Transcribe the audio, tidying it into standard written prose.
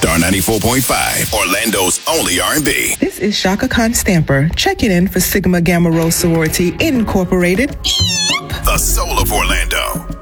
Star 94.5, Orlando's only R&B. This is Shaka Khan Stamper, checking in for Sigma Gamma Rho Sorority Incorporated. The soul of Orlando.